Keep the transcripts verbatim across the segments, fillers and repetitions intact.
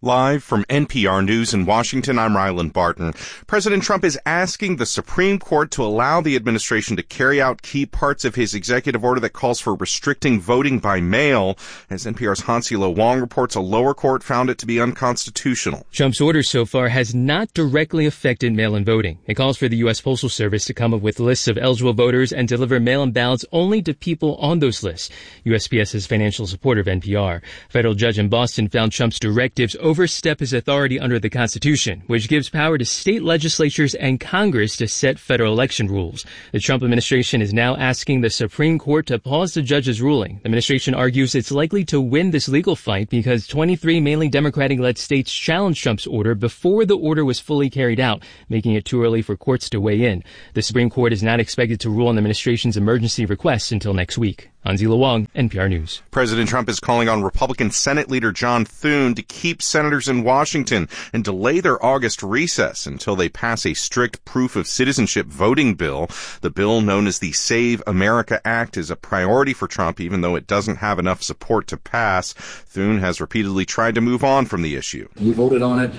Live from N P R News in Washington, I'm Ryland Barton. President Trump is asking the Supreme Court to allow the administration to carry out key parts of his executive order that calls for restricting voting by mail. As N P R's Hansilo Wong reports, a lower court found it to be unconstitutional. Trump's order so far has not directly affected mail-in voting. It calls for the U S Postal Service to come up with lists of eligible voters and deliver mail-in ballots only to people on those lists. U S P S is financial supporter of N P R. A federal judge in Boston found Trump's directives overstep his authority under the Constitution, which gives power to state legislatures and Congress to set federal election rules. The Trump administration is now asking the Supreme Court to pause the judge's ruling. The administration argues it's likely to win this legal fight because twenty-three mainly Democratic-led states challenged Trump's order before the order was fully carried out, making it too early for courts to weigh in. The Supreme Court is not expected to rule on the administration's emergency requests until next week. Hansilo Wong, N P R News. President Trump is calling on Republican Senate Leader John Thune to keep senators in Washington and delay their August recess until they pass a strict proof of citizenship voting bill. The bill, known as the Save America Act, is a priority for Trump, even though it doesn't have enough support to pass. Thune has repeatedly tried to move on from the issue. We voted on it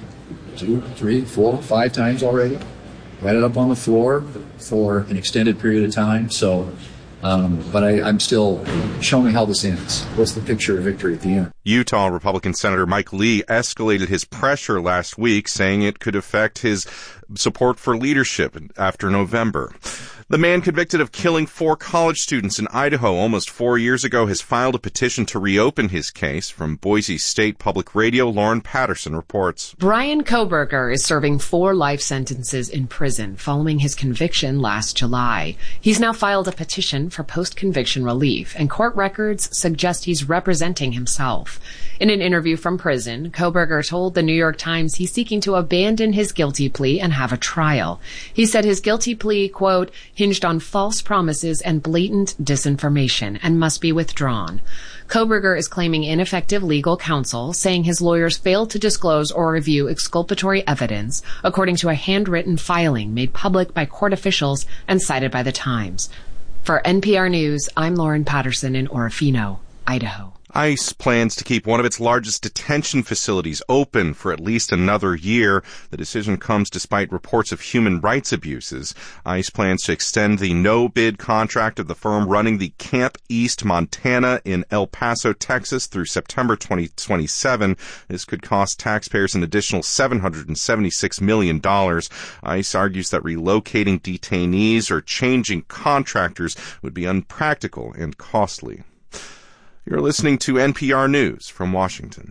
two, three, four, five times already. We had it up on the floor for an extended period of time, so... Um, but I, I'm still showing me how this ends. What's the picture of victory at the end? Utah Republican Senator Mike Lee escalated his pressure last week, saying it could affect his support for leadership after November. The man convicted of killing four college students in Idaho almost four years ago has filed a petition to reopen his case. From Boise State Public Radio, Lauren Patterson reports. Bryan Kohberger is serving four life sentences in prison following his conviction last July. He's now filed a petition for post-conviction relief, and court records suggest he's representing himself. In an interview from prison, Kohberger told the New York Times he's seeking to abandon his guilty plea and have a trial. He said his guilty plea, quote, hinged on false promises and blatant disinformation and must be withdrawn. Kohberger is claiming ineffective legal counsel, saying his lawyers failed to disclose or review exculpatory evidence, according to a handwritten filing made public by court officials and cited by the Times. For N P R News, I'm Lauren Patterson in Orofino, Idaho. ICE plans to keep one of its largest detention facilities open for at least another year. The decision comes despite reports of human rights abuses. ICE plans to extend the no-bid contract of the firm running the Camp East Montana in El Paso, Texas through September twenty twenty-seven. This could cost taxpayers an additional seven hundred seventy-six million dollars. ICE argues that relocating detainees or changing contractors would be unpractical and costly. You're listening to N P R News from Washington.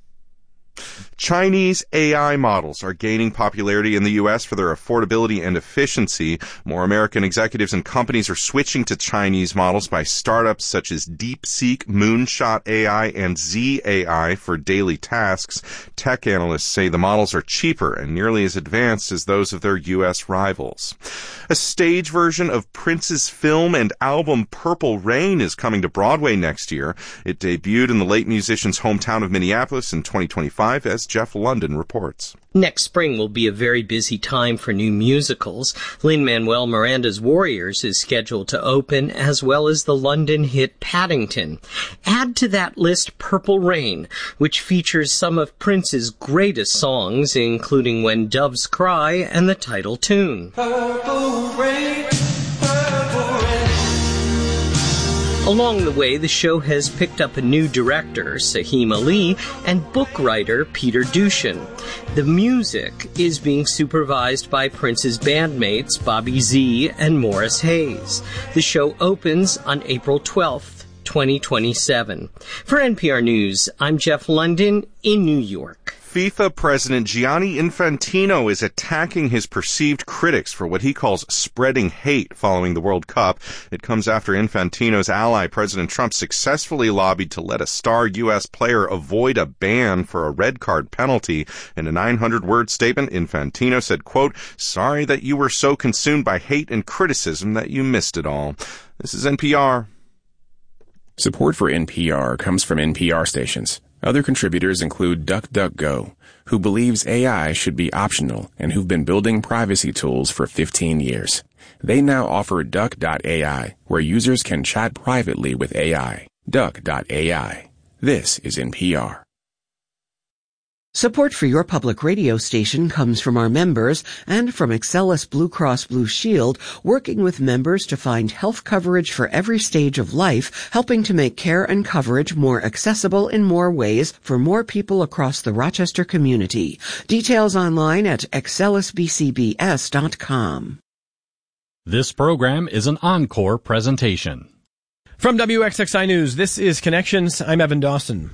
Chinese A I models are gaining popularity in the U S for their affordability and efficiency. More American executives and companies are switching to Chinese models by startups such as DeepSeek, Moonshot A I, and Z A I for daily tasks. Tech analysts say the models are cheaper and nearly as advanced as those of their U S rivals. A stage version of Prince's film and album Purple Rain is coming to Broadway next year. It debuted in the late musician's hometown of Minneapolis in twenty twenty-five, as Jeff London reports. Next spring will be a very busy time for new musicals. Lin-Manuel Miranda's Warriors is scheduled to open, as well as the London hit Paddington. Add to that list Purple Rain, which features some of Prince's greatest songs, including When Doves Cry and the title tune. Purple Rain, Purple Rain. Along the way, the show has picked up a new director, Sahim Ali, and book writer Peter Dushan. The music is being supervised by Prince's bandmates Bobby Z and Morris Hayes. The show opens on April twelfth, twenty twenty-seven. For N P R News, I'm Jeff London in New York. FIFA President Gianni Infantino is attacking his perceived critics for what he calls spreading hate following the World Cup. It comes after Infantino's ally, President Trump, successfully lobbied to let a star U S player avoid a ban for a red card penalty. In a nine hundred word statement, Infantino said, quote, "Sorry that you were so consumed by hate and criticism that you missed it all." This is N P R. Support for N P R comes from N P R stations. Other contributors include DuckDuckGo, who believes A I should be optional and who've been building privacy tools for fifteen years. They now offer Duck dot A I, where users can chat privately with A I. Duck dot A I. This is N P R. Support for your public radio station comes from our members and from Excellus Blue Cross Blue Shield, working with members to find health coverage for every stage of life, helping to make care and coverage more accessible in more ways for more people across the Rochester community. Details online at excellus b c b s dot com. This program is an encore presentation. From W X X I News, this is Connections. I'm Evan Dawson.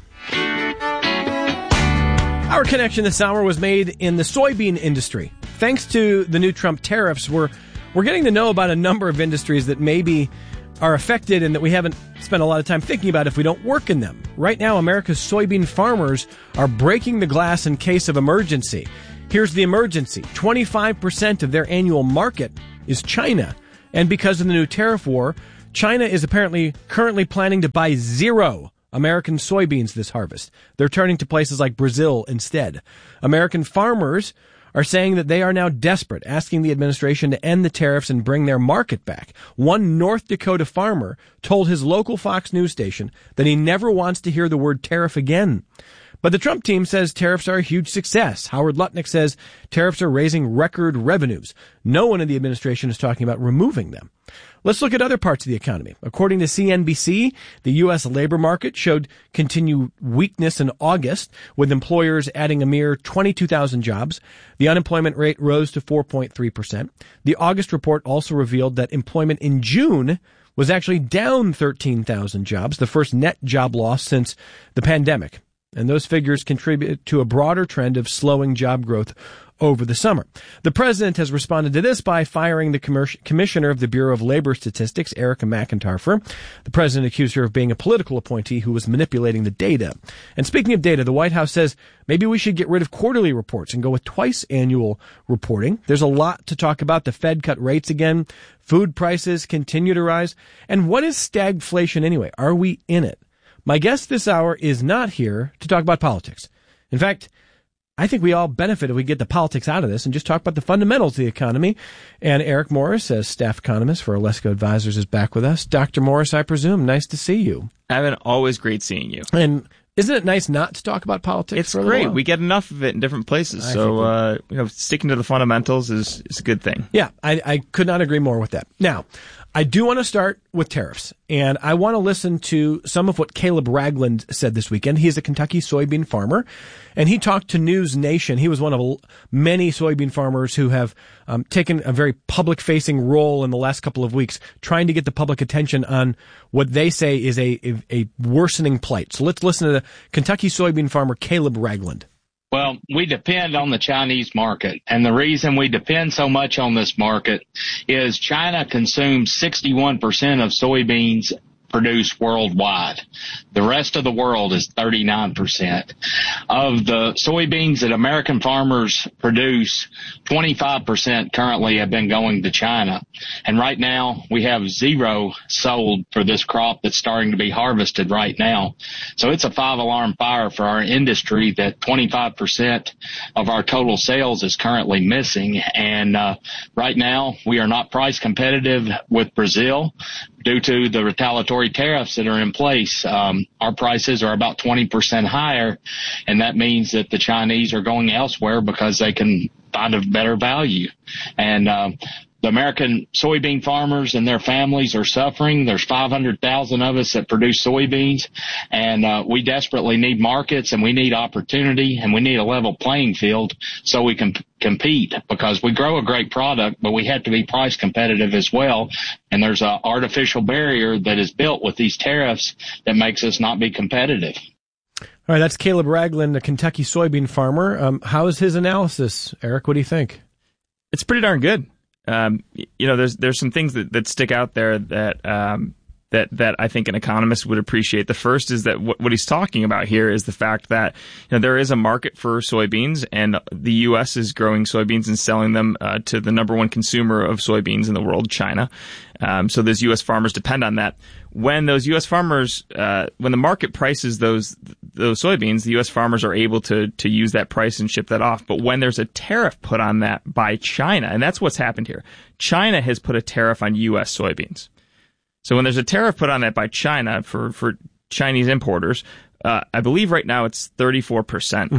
Our connection this hour was made in the soybean industry. Thanks to the new Trump tariffs, we're, we're getting to know about a number of industries that maybe are affected and that we haven't spent a lot of time thinking about if we don't work in them. Right now, America's soybean farmers are breaking the glass in case of emergency. Here's the emergency. twenty-five percent of their annual market is China. And because of the new tariff war, China is apparently currently planning to buy zero American soybeans this harvest. They're turning to places like Brazil instead. American farmers are saying that they are now desperate, asking the administration to end the tariffs and bring their market back. One North Dakota farmer told his local Fox News station that he never wants to hear the word tariff again. But the Trump team says tariffs are a huge success. Howard Lutnick says tariffs are raising record revenues. No one in the administration is talking about removing them. Let's look at other parts of the economy. According to C N B C, the U S labor market showed continued weakness in August, with employers adding a mere twenty-two thousand jobs. The unemployment rate rose to four point three percent. The August report also revealed that employment in June was actually down thirteen thousand jobs, the first net job loss since the pandemic. And those figures contribute to a broader trend of slowing job growth over the summer. The president has responded to this by firing the commer- commissioner of the Bureau of Labor Statistics, Erica McIntyre. The president accused her of being a political appointee who was manipulating the data. And speaking of data, the White House says maybe we should get rid of quarterly reports and go with twice annual reporting. There's a lot to talk about. The Fed cut rates again. Food prices continue to rise. And what is stagflation anyway? Are we in it? My guest this hour is not here to talk about politics. In fact, I think we all benefit if we get the politics out of this and just talk about the fundamentals of the economy. And Eric Morris, as staff economist for Alesco Advisors, is back with us. Doctor Morris, I presume, nice to see you. Evan, always great seeing you. And isn't it nice not to talk about politics? It's for a great. while? We get enough of it in different places. I so uh, you know, sticking to the fundamentals is, is a good thing. Yeah, I, I could not agree more with that. Now, I do want to start with tariffs, and I want to listen to some of what Caleb Ragland said this weekend. He is a Kentucky soybean farmer, and he talked to News Nation. He was one of many soybean farmers who have um, taken a very public-facing role in the last couple of weeks, trying to get the public attention on what they say is a, a, a worsening plight. So let's listen to the Kentucky soybean farmer Caleb Ragland. Well, we depend on the Chinese market, and the reason we depend so much on this market is China consumes sixty-one percent of soybeans produced worldwide. The rest of the world is thirty-nine percent. Of the soybeans that American farmers produce, twenty-five percent currently have been going to China. And right now, we have zero sold for this crop that's starting to be harvested right now. So it's a five-alarm fire for our industry that twenty-five percent of our total sales is currently missing. And uh, right now, we are not price competitive with Brazil due to the retaliatory tariffs that are in place. Um, our prices are about twenty percent higher, and that means that the Chinese are going elsewhere because they can find a better value. And uh, the American soybean farmers and their families are suffering. There's five hundred thousand of us that produce soybeans, and uh, we desperately need markets, and we need opportunity, and we need a level playing field so we can p- compete, because we grow a great product, but we have to be price competitive as well. And there's an artificial barrier that is built with these tariffs that makes us not be competitive. All right, that's Caleb Ragland, a Kentucky soybean farmer. Um, how is his analysis, Eric? What do you think? It's pretty darn good. Um, you know, there's there's some things that, that stick out there that um, that that I think an economist would appreciate. The first is that what, what he's talking about here is the fact that you know there is a market for soybeans, and the U S is growing soybeans and selling them uh, to the number one consumer of soybeans in the world, China. Um, so those U S farmers depend on that. When those U S farmers, uh, when the market prices those those soybeans, the U S farmers are able to to use that price and ship that off. But when there's a tariff put on that by China, and that's what's happened here, China has put a tariff on U S soybeans. So when there's a tariff put on that by China for for Chinese importers, uh, I believe right now it's thirty-four percent. Mm-hmm.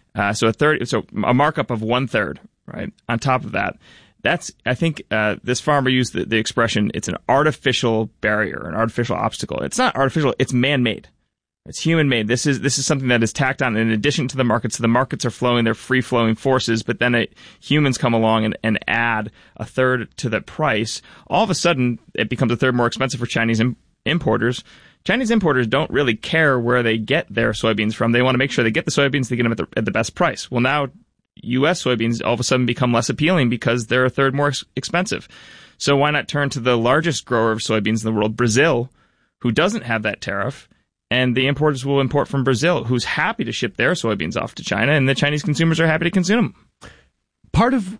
Uh, so a third, so a markup of one third, right? On top of that, that's, I think, uh, this farmer used the, the expression, it's an artificial barrier, an artificial obstacle. It's not artificial, it's man-made. It's human-made. This is this is something that is tacked on in addition to the markets. So the markets are flowing, they're free-flowing forces, but then it, humans come along and, and add a third to the price. All of a sudden, it becomes a third more expensive for Chinese im- importers. Chinese importers don't really care where they get their soybeans from. They want to make sure they get the soybeans, they get them at the, at the best price. Well, now U S soybeans all of a sudden become less appealing because they're a third more ex- expensive. So why not turn to the largest grower of soybeans in the world, Brazil, who doesn't have that tariff? And the importers will import from Brazil, who's happy to ship their soybeans off to China, and the Chinese consumers are happy to consume them. Part of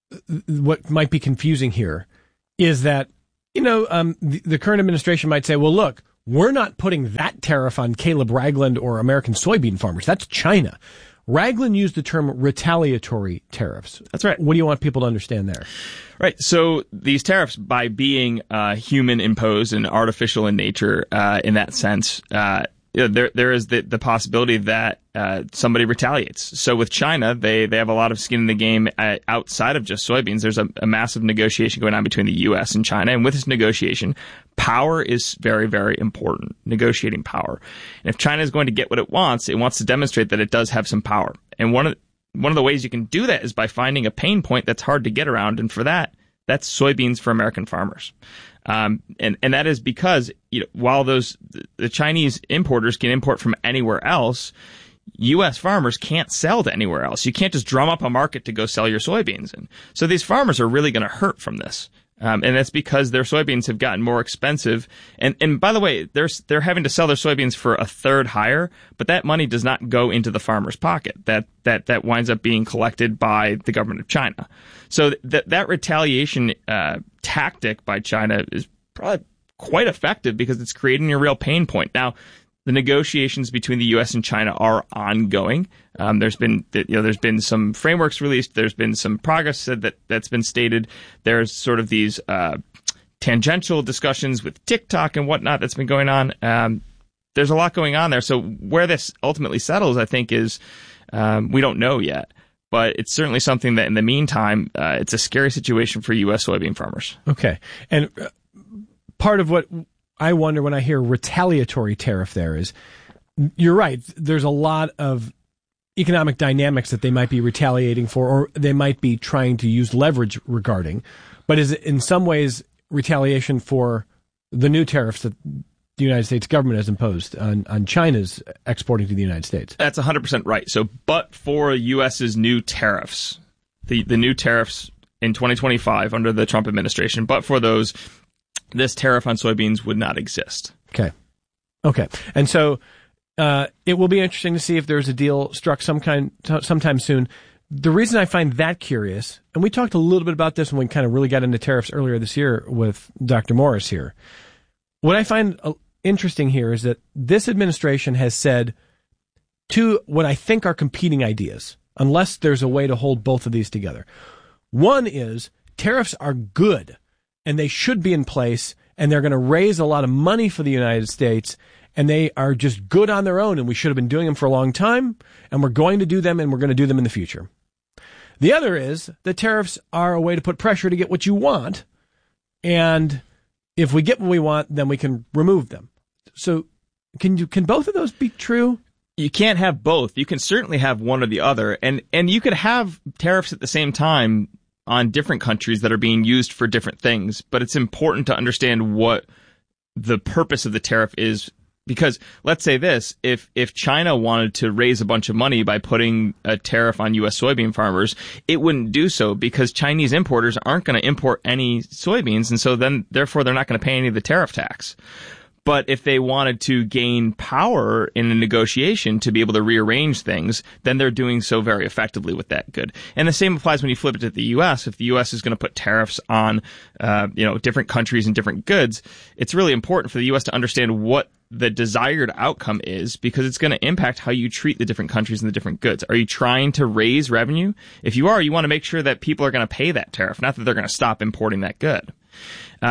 what might be confusing here is that, you know, um, the, the current administration might say, well, look, we're not putting that tariff on Caleb Ragland or American soybean farmers. That's China. Ragland used the term retaliatory tariffs. That's right. What do you want people to understand there? Right. So these tariffs, by being uh, human imposed and artificial in nature, uh, in that sense, uh, you know, there there is the, the possibility that uh, somebody retaliates. So with China, they, they have a lot of skin in the game uh, outside of just soybeans. There's a, a massive negotiation going on between the U S and China. And with this negotiation, power is very, very important, negotiating power. And if China is going to get what it wants, it wants to demonstrate that it does have some power. And one of one of the ways you can do that is by finding a pain point that's hard to get around. And for that, that's soybeans for American farmers. Um, and, and that is because, you know, while those, the Chinese importers can import from anywhere else, U S farmers can't sell to anywhere else. You can't just drum up a market to go sell your soybeans. And so these farmers are really going to hurt from this. Um, and that's because their soybeans have gotten more expensive. And, and by the way, they're, they're having to sell their soybeans for a third higher, but that money does not go into the farmer's pocket. That, that, that winds up being collected by the government of China. So that, that retaliation, uh, tactic by China is probably quite effective because it's creating a real pain point. Now, the negotiations between the U S and China are ongoing. Um, there's been, you know, there's been some frameworks released. There's been some progress that that's been stated. There's sort of these uh, tangential discussions with TikTok and whatnot that's been going on. Um, there's a lot going on there. So where this ultimately settles, I think, is um, we don't know yet. But it's certainly something that, in the meantime, uh, it's a scary situation for U S soybean farmers. Okay, and uh, part of what I wonder when I hear retaliatory tariff there is, you're right, there's a lot of economic dynamics that they might be retaliating for, or they might be trying to use leverage regarding. But is it in some ways retaliation for the new tariffs that the United States government has imposed on, on China's exporting to the United States? That's one hundred percent right. So, but for US's new tariffs, the, the new tariffs in twenty twenty-five under the Trump administration, but for those, this tariff on soybeans would not exist. Okay. Okay. And so uh, it will be interesting to see if there's a deal struck some kind t- sometime soon. The reason I find that curious, and we talked a little bit about this when we kind of really got into tariffs earlier this year with Doctor Morris here. What I find uh, interesting here is that this administration has said two what I think are competing ideas, unless there's a way to hold both of these together. One is tariffs are good, and they should be in place, and they're going to raise a lot of money for the United States, and they are just good on their own, and we should have been doing them for a long time, and we're going to do them, and we're going to do them in the future. The other is that tariffs are a way to put pressure to get what you want, and if we get what we want, then we can remove them. So can you can both of those be true? You can't have both. You can certainly have one or the other, and and you could have tariffs at the same time on different countries that are being used for different things, but it's important to understand what the purpose of the tariff is, because let's say this, if if China wanted to raise a bunch of money by putting a tariff on U S soybean farmers, it wouldn't do so because Chinese importers aren't going to import any soybeans, and so then therefore they're not going to pay any of the tariff tax. But if they wanted to gain power in a negotiation to be able to rearrange things, then they're doing so very effectively with that good. And the same applies when you flip it to the U S. If the U S is going to put tariffs on, uh, you know, different countries and different goods, it's really important for the U S to understand what the desired outcome is, because it's going to impact how you treat the different countries and the different goods. Are you trying to raise revenue? If you are, you want to make sure that people are going to pay that tariff, not that they're going to stop importing that good. Uh,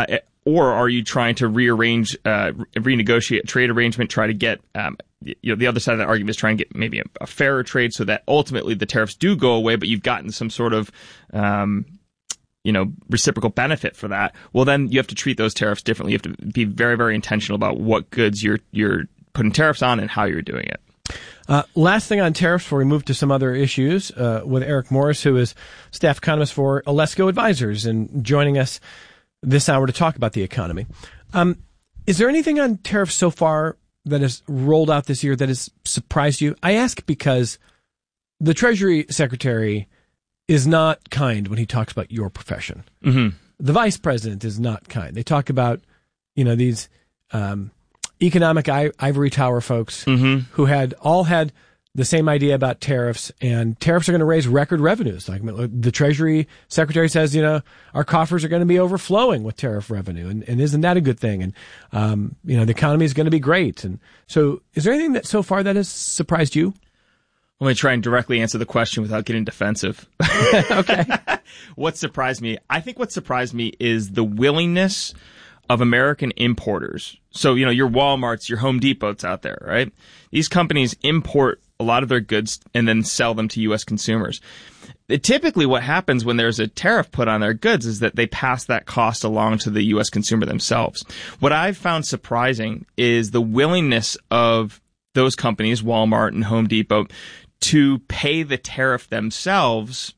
or are you trying to rearrange, uh, renegotiate a trade arrangement, try to get, um, you know, the other side of that argument is try and get maybe a, a fairer trade so that ultimately the tariffs do go away, but you've gotten some sort of, um, you know, reciprocal benefit for that. Well, then you have to treat those tariffs differently. You have to be very, very intentional about what goods you're, you're putting tariffs on and how you're doing it. Uh, last thing on tariffs before we move to some other issues, uh, with Eric Morris, who is staff economist for Alesco Advisors and joining us this hour to talk about the economy. Um, is there anything on tariffs so far that has rolled out this year that has surprised you? I ask because the Treasury Secretary is not kind when he talks about your profession. Mm-hmm. The Vice President is not kind. They talk about, you know, these um, economic I- ivory tower folks mm-hmm. who had all had the same idea about tariffs, and tariffs are going to raise record revenues. Like the Treasury Secretary says, you know, our coffers are going to be overflowing with tariff revenue, and, and isn't that a good thing? And um, you know, the economy is going to be great. And so, is there anything that so far that has surprised you? Let me try and directly answer the question without getting defensive. Okay. What surprised me? I think what surprised me is the willingness of American importers. So, you know, your Walmarts, your Home Depots out there, right? These companies import a lot of their goods and then sell them to U S consumers. It, typically what happens when there's a tariff put on their goods is that they pass that cost along to the U S consumer themselves. What I've found surprising is the willingness of those companies, Walmart and Home Depot, to pay the tariff themselves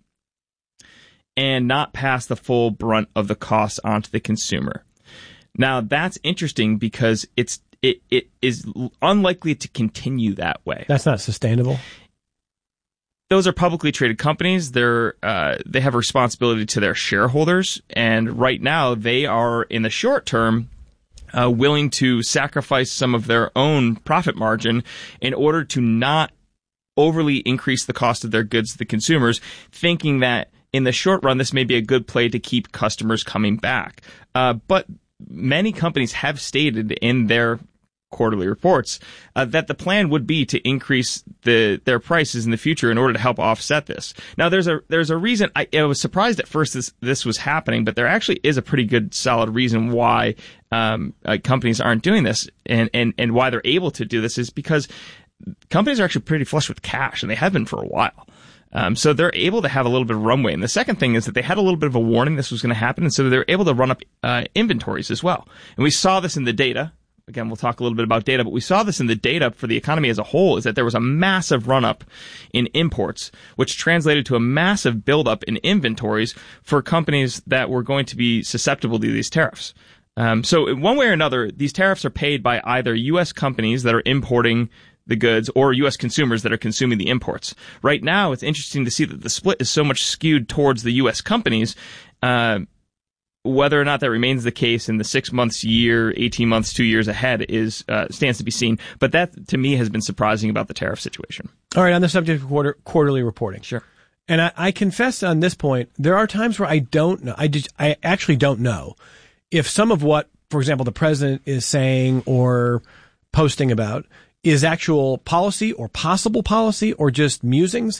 and not pass the full brunt of the cost onto the consumer. Now, that's interesting because it's it it is unlikely to continue that way. That's not sustainable. Those are publicly traded companies. They're uh, they have a responsibility to their shareholders, and right now they are in the short term uh, willing to sacrifice some of their own profit margin in order to not overly increase the cost of their goods to the consumers, thinking that in the short run this may be a good play to keep customers coming back. Uh, but many companies have stated in their quarterly reports uh, that the plan would be to increase the their prices in the future in order to help offset this. Now, there's a there's a reason. I, I was surprised at first this this was happening, but there actually is a pretty good, solid reason why um, uh, companies aren't doing this, and, and and why they're able to do this is because companies are actually pretty flush with cash, and they have been for a while. Um, so they're able to have a little bit of runway. And the second thing is that they had a little bit of a warning this was going to happen, and so they're able to run up uh, inventories as well. And we saw this in the data. Again, we'll talk a little bit about data, but we saw this in the data for the economy as a whole, is that there was a massive run-up in imports, which translated to a massive buildup in inventories for companies that were going to be susceptible to these tariffs. Um, so in one way or another, these tariffs are paid by either U S companies that are importing the goods or U S consumers that are consuming the imports. Right now, it's interesting to see that the split is so much skewed towards the U S companies. Uh, whether or not that remains the case in the six months, year, eighteen months, two years ahead is uh, stands to be seen. But that, to me, has been surprising about the tariff situation. All right, on the subject of quarter, quarterly reporting. Sure. And I, I confess on this point, there are times where I don't know. I just, I actually don't know if some of what, for example, the president is saying or posting about is actual policy or possible policy or just musings.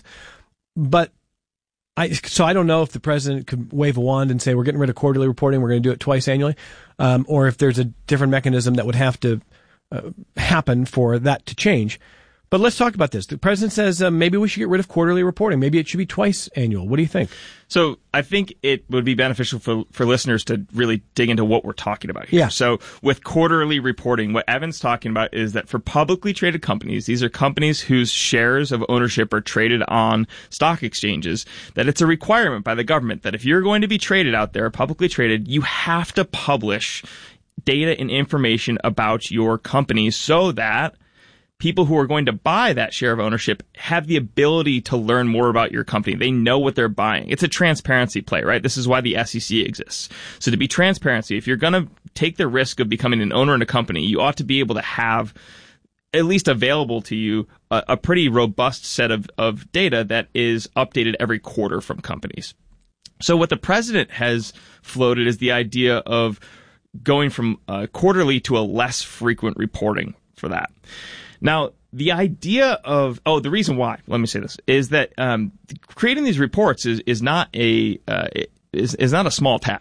But I, so I don't know if the president could wave a wand and say, we're getting rid of quarterly reporting, we're going to do it twice annually, um, or if there's a different mechanism that would have to uh, happen for that to change. But let's talk about this. The president says uh, maybe we should get rid of quarterly reporting. Maybe it should be twice annual. What do you think? So I think it would be beneficial for, for listeners to really dig into what we're talking about here. Yeah. So with quarterly reporting, what Evan's talking about is that for publicly traded companies, these are companies whose shares of ownership are traded on stock exchanges, that it's a requirement by the government that if you're going to be traded out there, publicly traded, you have to publish data and information about your company so that people who are going to buy that share of ownership have the ability to learn more about your company. They know what they're buying. It's a transparency play, right? This is why the S E C exists. So to be transparency, if you're going to take the risk of becoming an owner in a company, you ought to be able to have at least available to you a, a pretty robust set of, of data that is updated every quarter from companies. So what the president has floated is the idea of going from uh, quarterly to a less frequent reporting for that. Now, the idea of, oh, the reason why, let me say this, is that um, creating these reports is, is not a uh, is, is not a small task.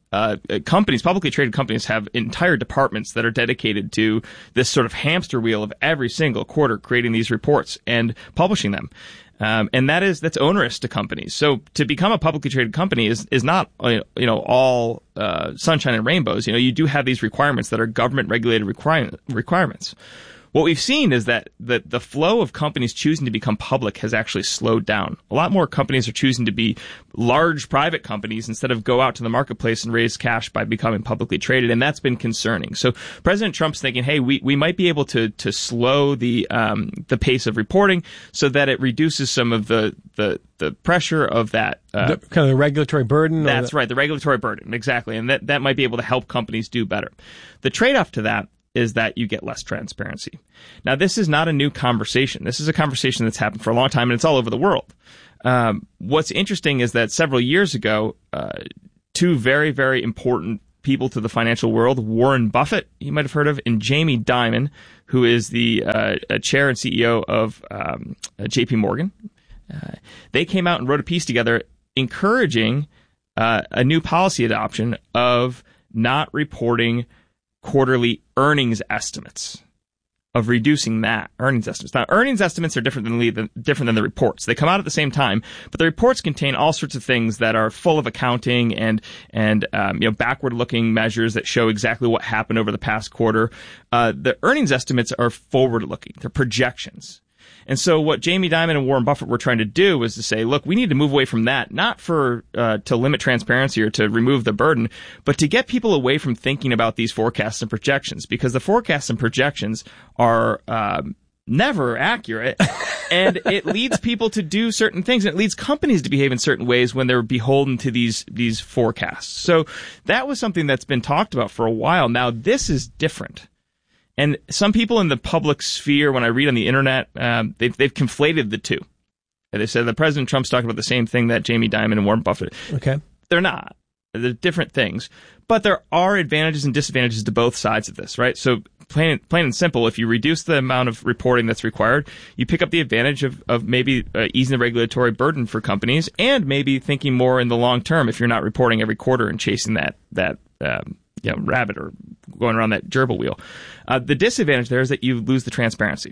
uh, companies, publicly traded companies, have entire departments that are dedicated to this sort of hamster wheel of every single quarter creating these reports and publishing them. Um, and that is, that's onerous to companies. So to become a publicly traded company is, is not, you know, all, uh, sunshine and rainbows. You know, you do have these requirements that are government regulated require- requirements. What we've seen is that the, the flow of companies choosing to become public has actually slowed down. A lot more companies are choosing to be large private companies instead of go out to the marketplace and raise cash by becoming publicly traded, and that's been concerning. So President Trump's thinking, hey, we, we might be able to to slow the um, the pace of reporting so that it reduces some of the the, the pressure of that. Uh, the, kind of the regulatory burden? That's the- right, the regulatory burden, exactly. And that, that might be able to help companies do better. The trade-off to that is that you get less transparency. Now, this is not a new conversation. This is a conversation that's happened for a long time, and it's all over the world. Um, what's interesting is that several years ago, uh, two very, very important people to the financial world, Warren Buffett, you might have heard of, and Jamie Dimon, who is the uh, chair and C E O of um, J P Morgan. Uh, they came out and wrote a piece together encouraging uh, a new policy adoption of not reporting quarterly earnings estimates, of reducing that earnings estimates. Now, earnings estimates are different than the different than the reports. They come out at the same time, but the reports contain all sorts of things that are full of accounting and and um, you know backward-looking measures that show exactly what happened over the past quarter. Uh, the earnings estimates are forward-looking; they're projections. And so what Jamie Dimon and Warren Buffett were trying to do was to say, look, we need to move away from that, not for uh, to limit transparency or to remove the burden, but to get people away from thinking about these forecasts and projections, because the forecasts and projections are um, never accurate, and it leads people to do certain things, and it leads companies to behave in certain ways when they're beholden to these these forecasts. So that was something that's been talked about for a while. Now, this is different. And some people in the public sphere, when I read on the internet, um, they've, they've conflated the two. They said that President Trump's talking about the same thing that Jamie Dimon and Warren Buffett. Okay. They're not. They're different things. But there are advantages and disadvantages to both sides of this, right? So plain, plain and simple, if you reduce the amount of reporting that's required, you pick up the advantage of, of maybe uh, easing the regulatory burden for companies, and maybe thinking more in the long term if you're not reporting every quarter and chasing that, that um, you know, rabbit or going around that gerbil wheel. Uh, the disadvantage there is that you lose the transparency.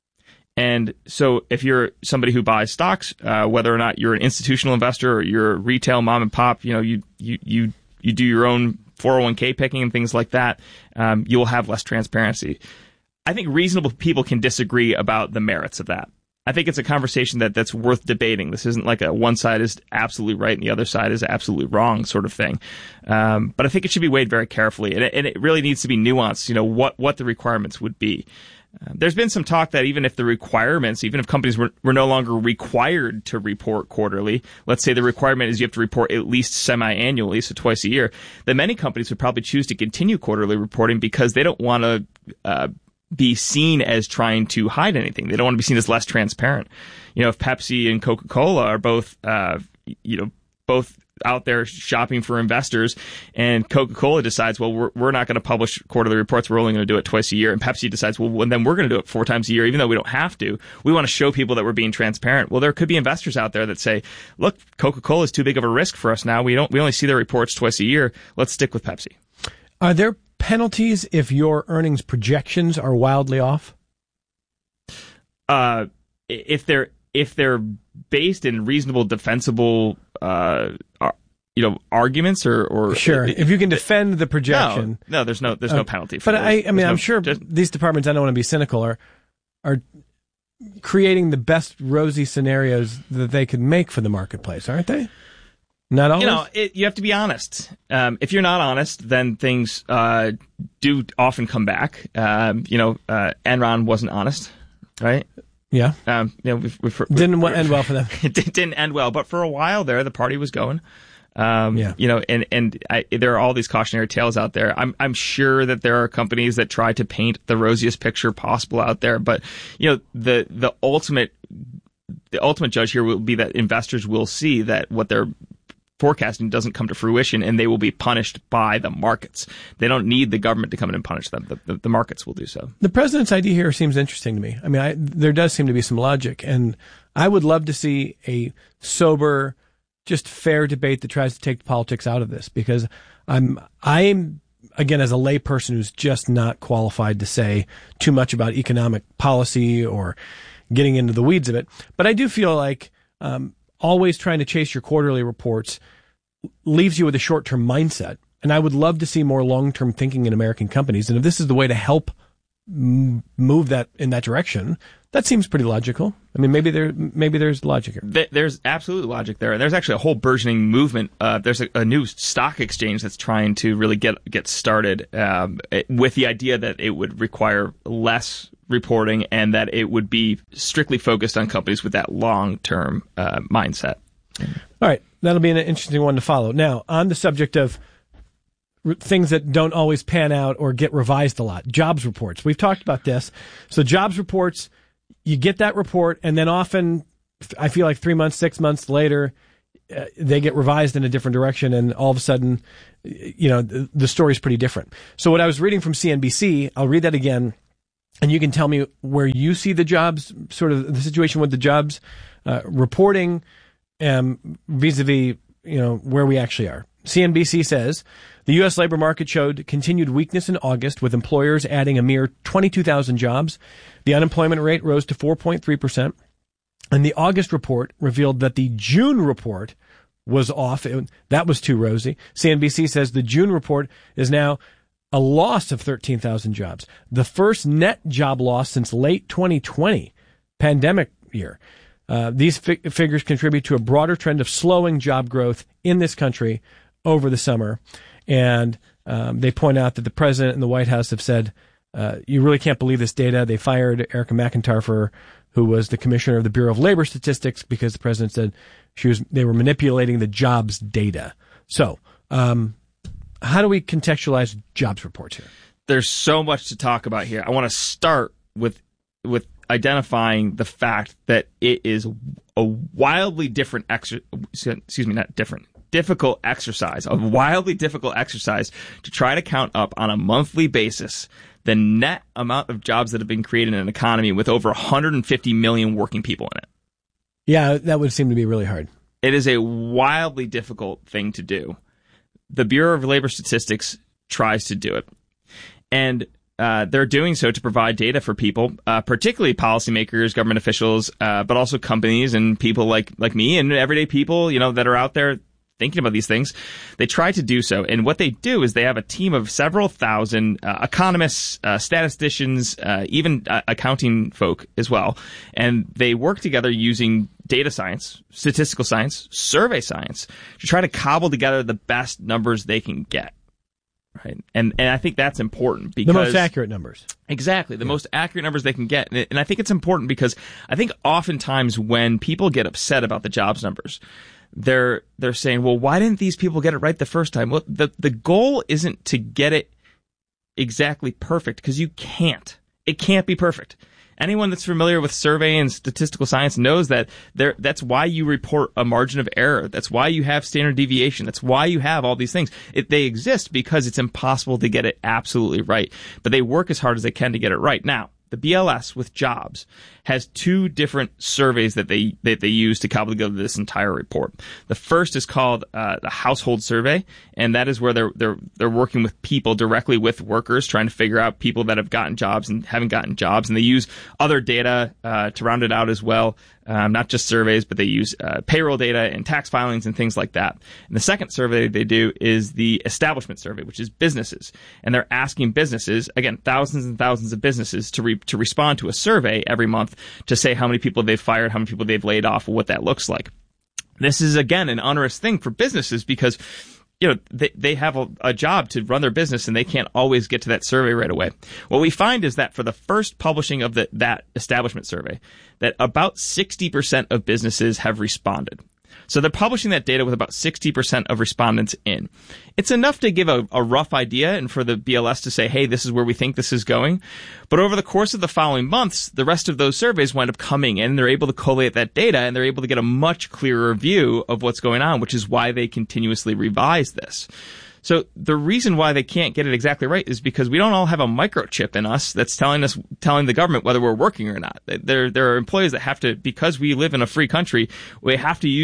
And so if you're somebody who buys stocks, uh, whether or not you're an institutional investor or you're a retail mom and pop, you know, you, you, you, you do your own four oh one k picking and things like that, um, you will have less transparency. I think reasonable people can disagree about the merits of that. I think it's a conversation that, that's worth debating. This isn't like a one side is absolutely right and the other side is absolutely wrong sort of thing. Um, but I think it should be weighed very carefully, and it, and it really needs to be nuanced, you know, what, what the requirements would be. Uh, there's been some talk that even if the requirements, even if companies were, were no longer required to report quarterly, let's say the requirement is you have to report at least semi-annually, so twice a year, then many companies would probably choose to continue quarterly reporting because they don't want to uh, be seen as trying to hide anything. They don't want to be seen as less transparent. You know, if Pepsi and Coca-Cola are both, uh, you know, both out there shopping for investors, and Coca-Cola decides, well, we're, we're not going to publish quarterly reports, we're only going to do it twice a year, and Pepsi decides, well, then we're going to do it four times a year, even though we don't have to. We want to show people that we're being transparent. Well, there could be investors out there that say, look, Coca-Cola is too big of a risk for us now. We don't, we only see their reports twice a year. Let's stick with Pepsi. Are there penalties if your earnings projections are wildly off? Uh, if they're if they're based in reasonable, defensible, uh, you know, arguments or, or sure, it, if you can defend the projection, no, no there's no there's uh, no penalty. For but those. I, I mean, there's I'm no, sure just, these departments, I don't want to be cynical, are are creating the best rosy scenarios that they could make for the marketplace, aren't they? Not always? You know, it, you have to be honest. Um, if you're not honest, then things uh, do often come back. Um, you know, uh, Enron wasn't honest, right? Yeah. Um, you know, we've, we've, we've, didn't we've, end well for them. It didn't end well, but for a while there, the party was going. Um, yeah. You know, and and I, there are all these cautionary tales out there. I'm I'm sure that there are companies that try to paint the rosiest picture possible out there, but you know, the the ultimate the ultimate judge here will be that investors will see that what they're forecasting doesn't come to fruition, and they will be punished by the markets. They don't need the government to come in and punish them. The, the, the markets will do so. The president's idea here seems interesting to me. I mean, I, there does seem to be some logic, and I would love to see a sober, just fair debate that tries to take the politics out of this, because I'm, I'm, again, as a layperson who's just not qualified to say too much about economic policy or getting into the weeds of it. But I do feel like, um, always trying to chase your quarterly reports leaves you with a short-term mindset. And I would love to see more long-term thinking in American companies. And if this is the way to help m- move that in that direction, that seems pretty logical. I mean, maybe there, maybe there's logic here. There's absolute logic there. There's actually a whole burgeoning movement. Uh, there's a, a new stock exchange that's trying to really get get started um, with the idea that it would require less reporting and that it would be strictly focused on companies with that long-term uh, mindset. All right. That'll be an interesting one to follow. Now, on the subject of r- things that don't always pan out or get revised a lot, jobs reports. We've talked about this. So jobs reports, you get that report, and then often, I feel like three months, six months later, uh, they get revised in a different direction, and all of a sudden, you know, the, the story's pretty different. So what I was reading from C N B C, I'll read that again, and you can tell me where you see the jobs, sort of the situation with the jobs uh, reporting um, vis-a-vis, you know, where we actually are. C N B C says, the U S labor market showed continued weakness in August, with employers adding a mere twenty-two thousand jobs. The unemployment rate rose to four point three percent. And the August report revealed that the June report was off. It, that was too rosy. C N B C says the June report is now a loss of thirteen thousand jobs, the first net job loss since late twenty twenty, pandemic year. Uh, these fi- figures contribute to a broader trend of slowing job growth in this country over the summer. And um, they point out that the president and the White House have said, uh, you really can't believe this data. They fired Erica McIntyre, who was the commissioner of the Bureau of Labor Statistics, because the president said she was they were manipulating the jobs data. So, um, how do we contextualize jobs reports here? There's so much to talk about here. I want to start with with identifying the fact that it is a wildly different exer- excuse me, not different, difficult exercise, a wildly difficult exercise to try to count up on a monthly basis the net amount of jobs that have been created in an economy with over one hundred fifty million working people in it. Yeah, that would seem to be really hard. It is a wildly difficult thing to do. The Bureau of Labor Statistics tries to do it. And uh, they're doing so to provide data for people, uh, particularly policymakers, government officials, uh, but also companies and people like, like me and everyday people, you know, that are out there thinking about these things. They try to do so. And what they do is they have a team of several thousand uh, economists, uh, statisticians, uh, even uh, accounting folk as well. And they work together using data science, statistical science, survey science to try to cobble together the best numbers they can get. Right. And and I think that's important because the most accurate numbers. Exactly. The yeah. most accurate numbers they can get. And, and I think it's important because I think oftentimes when people get upset about the jobs numbers, they're they're saying, well, why didn't these people get it right the first time? Well, the the goal isn't to get it exactly perfect, because you can't. It can't be perfect. Anyone that's familiar with survey and statistical science knows that there, that's why you report a margin of error. That's why you have standard deviation. That's why you have all these things. It, they exist because it's impossible to get it absolutely right. But they work as hard as they can to get it right. Now, the B L S with jobs has two different surveys that they that they use to cobble together this entire report. The first is called uh, the Household Survey, and that is where they're they're they're working with people directly with workers, trying to figure out people that have gotten jobs and haven't gotten jobs, and they use other data uh, to round it out as well. Um, not just surveys, but they use uh, payroll data and tax filings and things like that. And the second survey they do is the Establishment Survey, which is businesses. And they're asking businesses, again, thousands and thousands of businesses, to re- to respond to a survey every month to say how many people they've fired, how many people they've laid off, what that looks like. This is, again, an onerous thing for businesses because, you know, they, they have a, a job to run their business and they can't always get to that survey right away. What we find is that for the first publishing of the, that establishment survey, that about sixty percent of businesses have responded. So they're publishing that data with about sixty percent of respondents in. It's enough to give a, a rough idea and for the B L S to say, hey, this is where we think this is going. But over the course of the following months, the rest of those surveys wind up coming in. They're able to collate that data and they're able to get a much clearer view of what's going on, which is why they continuously revise this. So the reason why they can't get it exactly right is because we don't all have a microchip in us that's telling us, telling the government whether we're working or not. There, there are employees that have to, because we live in a free country, we have to use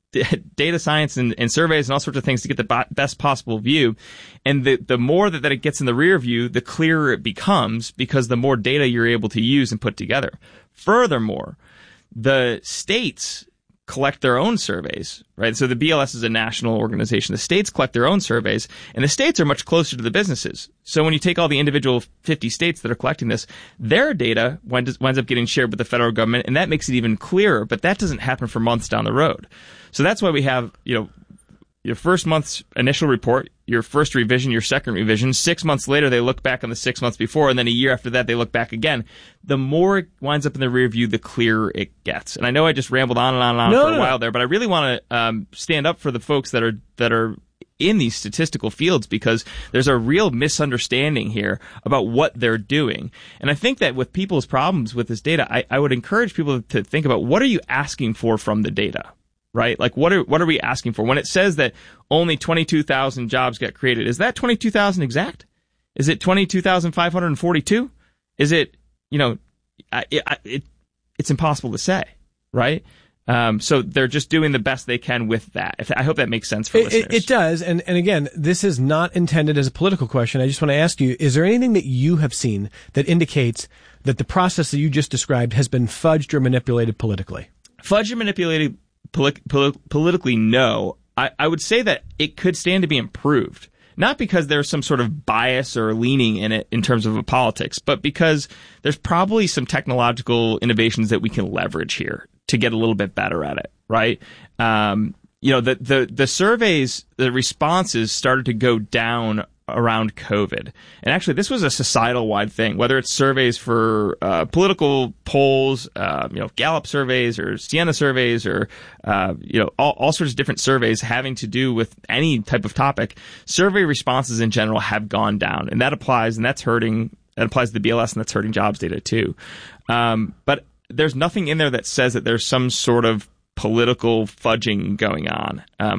d- data science and, and surveys and all sorts of things to get the b- best possible view. And the, the more that, that it gets in the rear view, the clearer it becomes because the more data you're able to use and put together. Furthermore, the states collect their own surveys, right? So the B L S is a national organization. The states collect their own surveys, and the states are much closer to the businesses. So when you take all the individual fifty states that are collecting this, their data winds up getting shared with the federal government, and that makes it even clearer, but that doesn't happen for months down the road. So that's why we have, you know, your first month's initial report, your first revision, your second revision. Six months later, they look back on the six months before, and then a year after that, they look back again. The more it winds up in the rear view, the clearer it gets. And I know I just rambled on and on and on no, for a no, while no. there, but I really want to um, stand up for the folks that are that are in these statistical fields, because there's a real misunderstanding here about what they're doing. And I think that with people's problems with this data, I, I would encourage people to think about, what are you asking for from the data? Right? Like, what are what are we asking for? When it says that only twenty-two thousand jobs got created, is that twenty-two thousand exact? Is it twenty-two thousand five hundred forty-two? Is it, you know, it, it, it's impossible to say, right? Um, so they're just doing the best they can with that. If, I hope that makes sense for it, listeners. It, it does. And, and again, this is not intended as a political question. I just want to ask you, is there anything that you have seen that indicates that the process that you just described has been fudged or manipulated politically? Fudged or manipulated Poli- poli- politically, no. I, I would say that it could stand to be improved. Not because there's some sort of bias or leaning in it in terms of politics, but because there's probably some technological innovations that we can leverage here to get a little bit better at it, right? Um, you know, the, the, the surveys, the responses started to go down around COVID. And actually, this was a societal-wide thing, whether it's surveys for uh, political polls, uh, you know, Gallup surveys or Siena surveys or, uh, you know, all, all sorts of different surveys having to do with any type of topic. Survey responses in general have gone down, and that applies, and that's hurting, that applies to the B L S, and that's hurting jobs data too. Um, but there's nothing in there that says that there's some sort of political fudging going on. Um,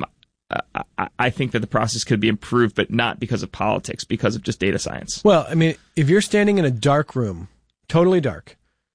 I, I think that the process could be improved, but not because of politics, because of just data science. Well, I mean, if you're standing in a dark room, totally dark,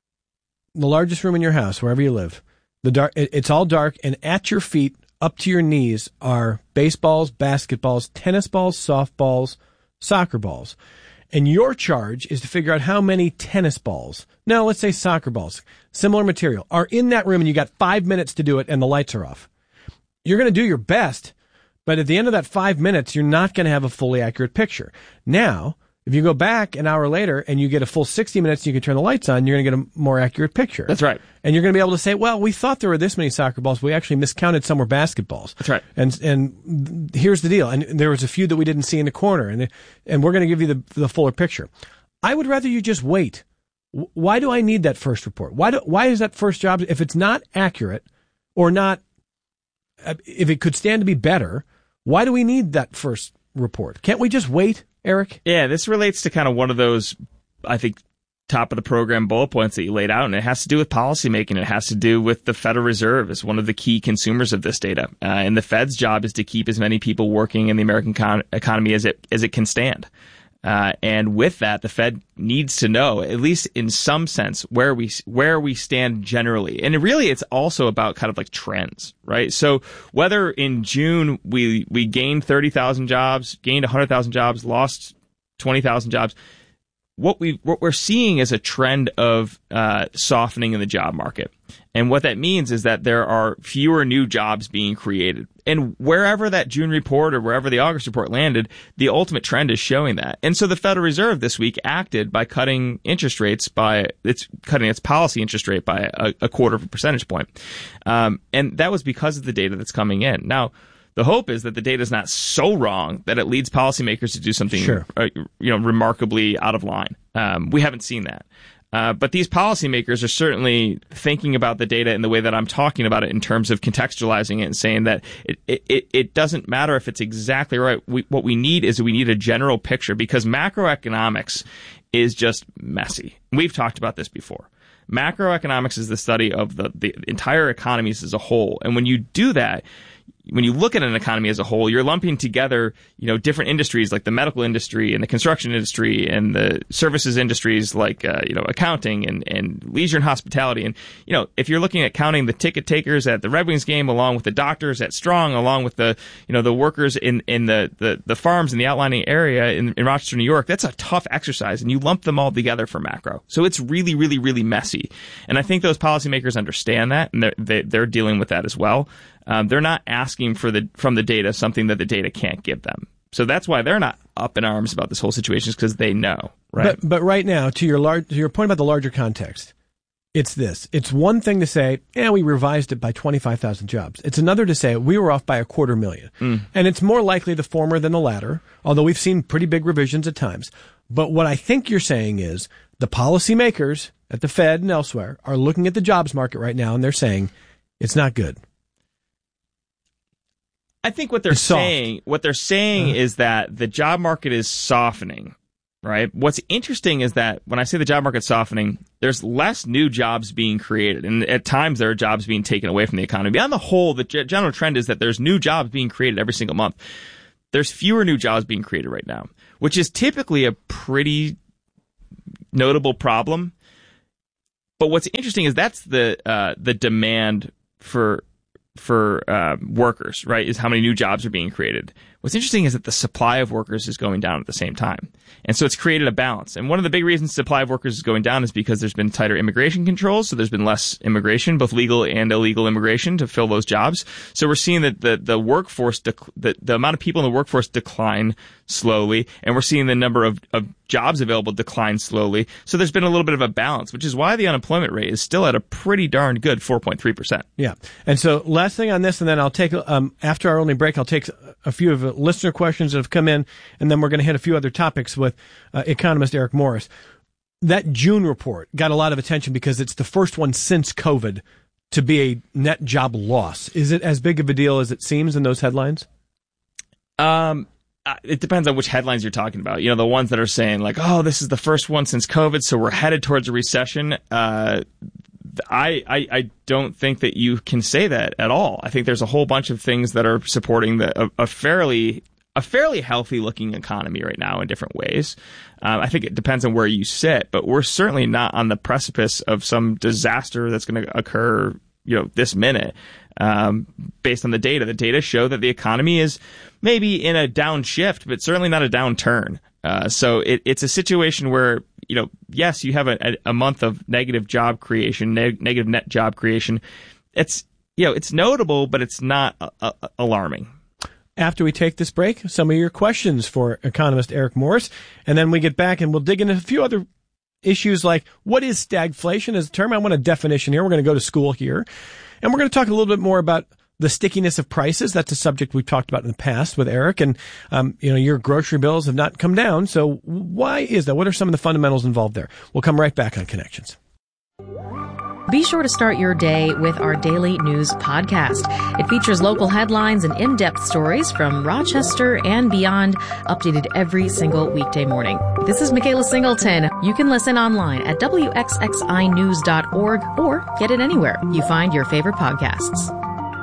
the largest room in your house, wherever you live, the dark, it, it's all dark, and at your feet, up to your knees, are baseballs, basketballs, tennis balls, softballs, soccer balls. And your charge is to figure out how many tennis balls, no, let's say soccer balls, similar material, are in that room, and you got five minutes to do it, and the lights are off. You're going to do your best, but at the end of that five minutes, you're not going to have a fully accurate picture. Now, if you go back an hour later and you get a full sixty minutes and you can turn the lights on, you're going to get a more accurate picture. That's right. And you're going to be able to say, well, we thought there were this many soccer balls, but we actually miscounted some were basketballs. That's right. And and here's the deal. And there was a few that we didn't see in the corner, and and we're going to give you the, the fuller picture. I would rather you just wait. Why do I need that first report? Why do, why is that first job, if it's not accurate or not, if it could stand to be better, why do we need that first report? Can't we just wait, Eric? Yeah, this relates to kind of one of those, I think, top of the program bullet points that you laid out, and it has to do with policymaking. It has to do with the Federal Reserve as one of the key consumers of this data. Uh, and the Fed's job is to keep as many people working in the American con- economy as it as it can stand. Uh, and with that, the Fed needs to know, at least in some sense, where we where we stand generally. And really, it's also about kind of like trends, right? So whether in June we we gained thirty thousand jobs, gained one hundred thousand jobs, lost twenty thousand jobs, what we what we're seeing is a trend of uh, softening in the job market. And what that means is that there are fewer new jobs being created. And wherever that June report or wherever the August report landed, the ultimate trend is showing that. And so the Federal Reserve this week acted by cutting interest rates by it's cutting its policy interest rate by a, a quarter of a percentage point. Um, and that was because of the data that's coming in. Now, the hope is that the data is not so wrong that it leads policymakers to do something sure. uh, you know, remarkably out of line. Um, we haven't seen that. Uh, but these policymakers are certainly thinking about the data in the way that I'm talking about it, in terms of contextualizing it and saying that it it, it doesn't matter if it's exactly right. We, what we need is we need a general picture, because macroeconomics is just messy. We've talked about this before. Macroeconomics is the study of the, the entire economies as a whole. And when you do that, when you look at an economy as a whole, you're lumping together, you know, different industries like the medical industry and the construction industry and the services industries like, uh, you know, accounting and, and leisure and hospitality. And, you know, if you're looking at counting the ticket takers at the Red Wings game along with the doctors at Strong, along with the, you know, the workers in, in the, the, the farms in the outlying area in, in Rochester, New York, that's a tough exercise. And you lump them all together for macro. So it's really, really, really messy. And I think those policymakers understand that, and they're, they, they're dealing with that as well. Um, they're not asking for the from the data something that the data can't give them. So that's why they're not up in arms about this whole situation, is because they know, right? But, but right now, to your large, to your point about the larger context, it's this. It's one thing to say, yeah, we revised it by twenty-five thousand jobs. It's another to say we were off by a quarter million. Mm. And it's more likely the former than the latter, although we've seen pretty big revisions at times. But what I think you're saying is the policymakers at the Fed and elsewhere are looking at the jobs market right now, and they're saying it's not good. I think what they're saying, what they're saying uh, is that the job market is softening, right? What's interesting is that when I say the job market's softening, there's less new jobs being created, and at times there are jobs being taken away from the economy. But on the whole, the g- general trend is that there's new jobs being created every single month. There's fewer new jobs being created right now, which is typically a pretty notable problem. But what's interesting is that's the uh, the demand for. for uh, workers, right, is how many new jobs are being created. What's interesting is that the supply of workers is going down at the same time. And so it's created a balance. And one of the big reasons the supply of workers is going down is because there's been tighter immigration controls, so there's been less immigration, both legal and illegal immigration, to fill those jobs. So we're seeing that the, the workforce, dec- the, the amount of people in the workforce decline slowly, and we're seeing the number of, of jobs available decline slowly. So there's been a little bit of a balance, which is why the unemployment rate is still at a pretty darn good four point three percent. Yeah. And so last thing on this, and then I'll take, um, after our only break, I'll take a few of the listener questions that have come in, and then we're going to hit a few other topics with uh, economist Eric Morris. That June report got a lot of attention because it's the first one since COVID to be a net job loss. Is it as big of a deal as it seems in those headlines? Um, it depends on which headlines you're talking about. You know, the ones that are saying like, oh, this is the first one since COVID, so we're headed towards a recession. Uh, I, I, I don't think that you can say that at all. I think there's a whole bunch of things that are supporting the, a, a fairly a fairly healthy looking economy right now in different ways. Um, I think it depends on where you sit, but we're certainly not on the precipice of some disaster that's going to occur, you know, this minute. Um, based on the data, the data show that the economy is maybe in a downshift, but certainly not a downturn. Uh, so it, it's a situation where, you know, yes, you have a, a month of negative job creation, neg- negative net job creation. It's, you know, it's notable, but it's not uh, uh, alarming. After we take this break, some of your questions for economist Eric Morris, and then we get back and we'll dig into a few other issues like what is stagflation as a term? I want a definition here. We're going to go to school here. And we're going to talk a little bit more about the stickiness of prices. That's a subject we've talked about in the past with Eric. And, um, you know, your grocery bills have not come down. So why is that? What are some of the fundamentals involved there? We'll come right back on Connections. Be sure to start your day with our daily news podcast. It features local headlines and in-depth stories from Rochester and beyond, updated every single weekday morning. This is Michaela Singleton. You can listen online at W X X I news dot org or get it anywhere you find your favorite podcasts.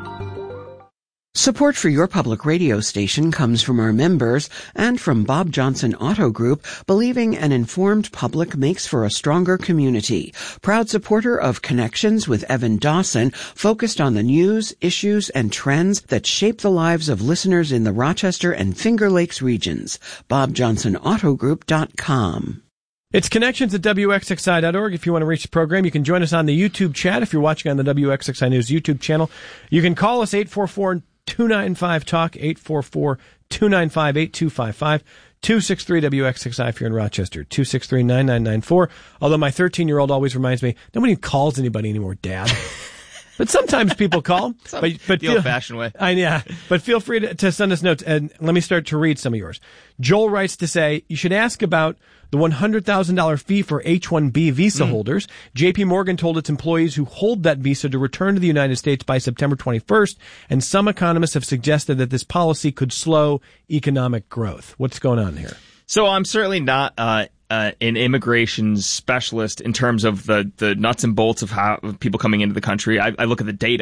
Support for your public radio station comes from our members and from Bob Johnson Auto Group, believing an informed public makes for a stronger community. Proud supporter of Connections with Evan Dawson, focused on the news, issues, and trends that shape the lives of listeners in the Rochester and Finger Lakes regions. bob johnson auto group dot com. It's Connections at W X X I dot org. If you want to reach the program, you can join us on the YouTube chat. If you're watching on the W X X I News YouTube channel, you can call us eight four four, two nine five, talk, eight four four, two nine five, eight two five five, two six three W X X I if you're in Rochester, two six three, nine nine nine four. Although my thirteen-year-old always reminds me, nobody calls anybody anymore, Dad. But sometimes people call. Some but, but the feel, old-fashioned way. I, yeah, but feel free to, to send us notes, and let me start to read some of yours. Joel writes to say, you should ask about the one hundred thousand dollars fee for H one B visa mm. holders. J P Morgan told its employees who hold that visa to return to the United States by September twenty-first, and some economists have suggested that this policy could slow economic growth. What's going on here? So I'm certainly not uh, uh, an immigration specialist in terms of the, the nuts and bolts of how of people coming into the country. I, I look at the data.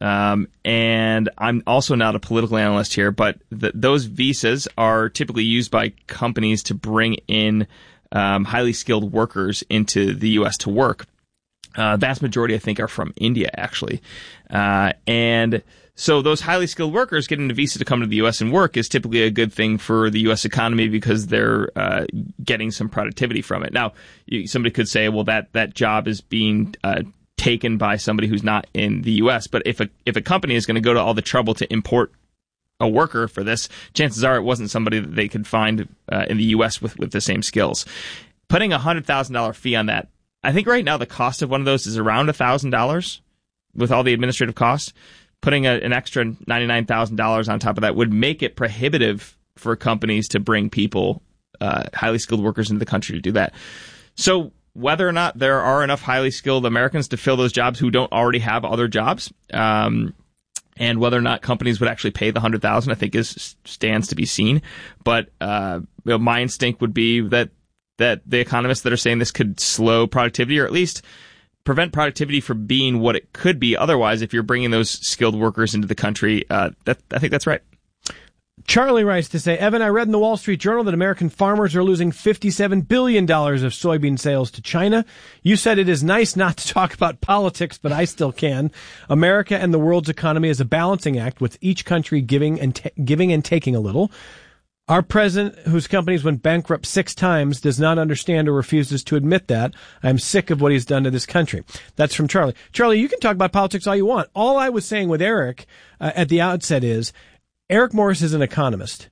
Um, and I'm also not a political analyst here, but th- those visas are typically used by companies to bring in um, highly skilled workers into the U S to work. Uh, vast majority, I think, are from India, actually. Uh, and so those highly skilled workers getting a visa to come to the U S and work is typically a good thing for the U S economy because they're uh, getting some productivity from it. Now, you, somebody could say, well, that, that job is being uh, taken by somebody who's not in the U S. But if a if a company is going to go to all the trouble to import a worker for this, chances are it wasn't somebody that they could find uh, in the U S with, with the same skills. Putting a one hundred thousand dollars fee on that, I think right now the cost of one of those is around one thousand dollars with all the administrative costs. Putting a, an extra ninety-nine thousand dollars on top of that would make it prohibitive for companies to bring people, uh, highly skilled workers into the country to do that. So whether or not there are enough highly skilled Americans to fill those jobs who don't already have other jobs, um, and whether or not companies would actually pay the one hundred thousand dollars, I think is stands to be seen. But uh, you know, my instinct would be that that the economists that are saying this could slow productivity, or at least prevent productivity from being what it could be otherwise if you're bringing those skilled workers into the country. Uh, that, I think that's right. Charlie writes to say, Evan, I read in the Wall Street Journal that American farmers are losing fifty-seven billion dollars of soybean sales to China. You said it is nice not to talk about politics, but I still can. America and the world's economy is a balancing act with each country giving and ta- giving and taking a little. Our president, whose companies went bankrupt six times, does not understand or refuses to admit that. I'm sick of what he's done to this country. That's from Charlie. Charlie, you can talk about politics all you want. All I was saying with Eric uh, at the outset is Eric Morris is an economist.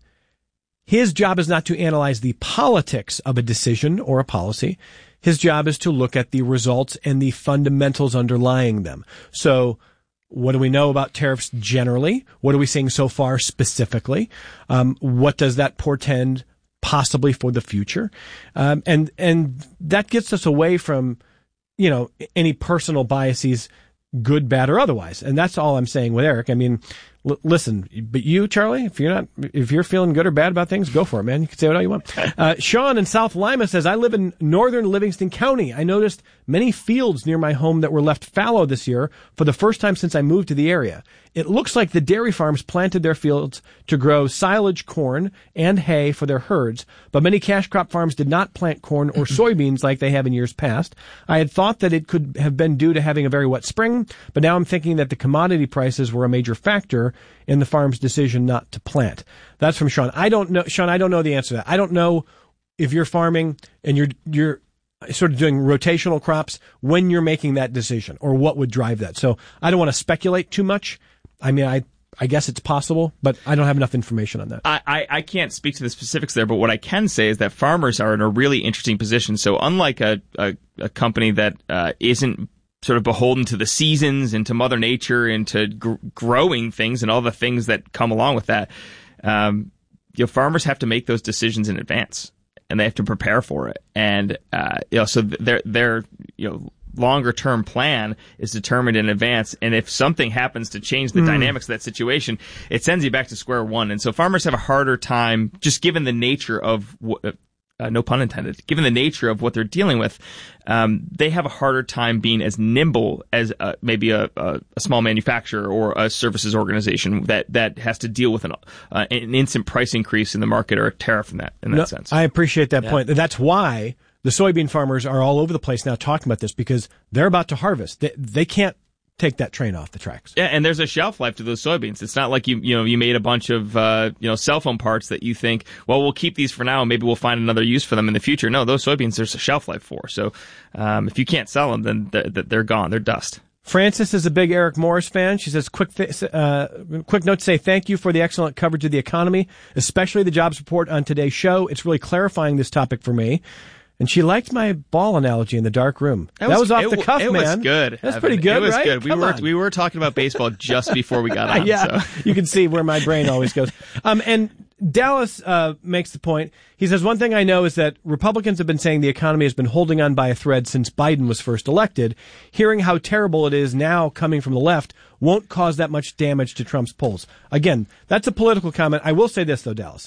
His job is not to analyze the politics of a decision or a policy. His job is to look at the results and the fundamentals underlying them. So what do we know about tariffs generally? What are we seeing so far specifically? Um, what does that portend possibly for the future? Um, and, and that gets us away from, you know, any personal biases, good, bad, or otherwise. And that's all I'm saying with Eric. I mean, l- listen, but you, Charlie, if you're not, if you're feeling good or bad about things, go for it, man. You can say what you want. Uh, Sean in South Lima says, I live in northern Livingston County. I noticed many fields near my home that were left fallow this year for the first time since I moved to the area. It looks like the dairy farms planted their fields to grow silage corn and hay for their herds, but many cash crop farms did not plant corn or soybeans like they have in years past. I had thought that it could have been due to having a very wet spring, but now I'm thinking that the commodity prices were a major factor in the farm's decision not to plant. That's from Sean. I don't know, Sean, I don't know the answer to that. I don't know if you're farming and you're, you're, sort of doing rotational crops when you're making that decision or what would drive that. So I don't want to speculate too much. I mean, I I guess it's possible, but I don't have enough information on that. I, I, I can't speak to the specifics there, but what I can say is that farmers are in a really interesting position. So unlike a, a, a company that uh, isn't sort of beholden to the seasons and to Mother Nature and to gr- growing things and all the things that come along with that, um, you know, farmers have to make those decisions in advance. And they have to prepare for it, and uh, you know, so their their you know longer term plan is determined in advance. And if something happens to change the mm. dynamics of that situation, it sends you back to square one. And so farmers have a harder time, just given the nature of what, uh, no pun intended, given the nature of what they're dealing with. Um, they have a harder time being as nimble as uh, maybe a, a, a small manufacturer or a services organization that, that has to deal with an, uh, an instant price increase in the market or a tariff in that in that no, sense. I appreciate that yeah. point. That's why the soybean farmers are all over the place now talking about this, because they're about to harvest. They, they can't take that train off the tracks. Yeah, and there's a shelf life to those soybeans. It's not like you you know you made a bunch of uh, you know cell phone parts that you think, well, we'll keep these for now and maybe we'll find another use for them in the future. No, those soybeans there's a shelf life for. So um, if you can't sell them, then they're, they're gone. They're dust. Frances is a big Eric Morris fan. She says, quick th- uh, quick note to say thank you for the excellent coverage of the economy, especially the jobs report on today's show. It's really clarifying this topic for me. And she liked my ball analogy in the dark room. That was, that was off it, the cuff, it man. It was good. That's Evan. pretty good, right? It was right? good. We Come were on. we were talking about baseball just before we got on. yeah, so. You can see where my brain always goes. Um, and Dallas uh, makes the point. He says, one thing I know is that Republicans have been saying the economy has been holding on by a thread since Biden was first elected. Hearing how terrible it is now coming from the left won't cause that much damage to Trump's polls. Again, that's a political comment. I will say this, though, Dallas.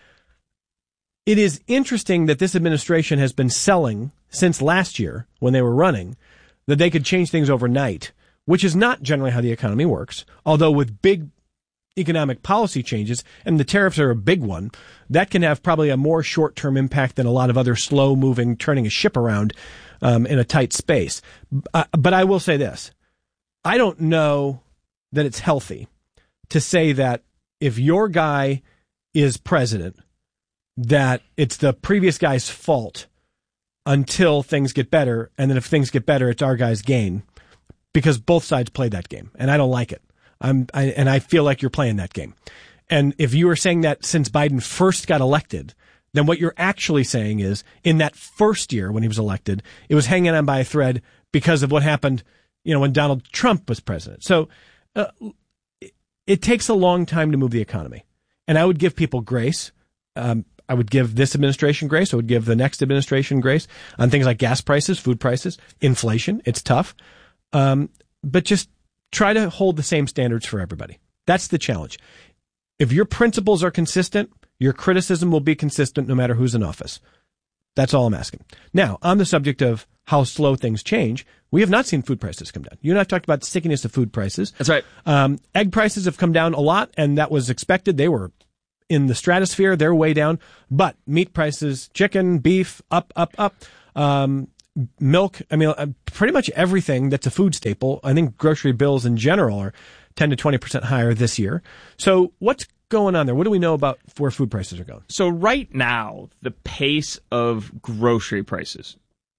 It is interesting that this administration has been selling since last year when they were running that they could change things overnight which is not generally how the economy works, although with big economic policy changes, and the tariffs are a big one, that can have probably a more short-term impact than a lot of other slow-moving, turning a ship around um, in a tight space. Uh, but I will say this. I don't know that it's healthy to say that if your guy is president, that it's the previous guy's fault until things get better, and then if things get better, it's our guy's gain, because both sides played that game, and I don't like it. I'm, I, and I feel like you're playing that game. And if you are saying that since Biden first got elected, then what you're actually saying is, in that first year when he was elected, it was hanging on by a thread because of what happened, you know, when Donald Trump was president. So uh, it, it takes a long time to move the economy. And I would give people grace. Um, I would give this administration grace. I would give the next administration grace on things like gas prices, food prices, inflation. It's tough. Um, but just try to hold the same standards for everybody. That's the challenge. If your principles are consistent, your criticism will be consistent no matter who's in office. That's all I'm asking. Now, on the subject of how slow things change, we have not seen food prices come down. You and I have talked about the stickiness of food prices. That's right. Um, egg prices have come down a lot, and that was expected. They were in the stratosphere. They're way down. But meat prices, chicken, beef, up, up, up. Um, milk, I mean, uh, pretty much everything that's a food staple. I think grocery bills in general are ten to twenty percent higher this year. So what's going on there? What do we know about where food prices are going? So right now, the pace of grocery prices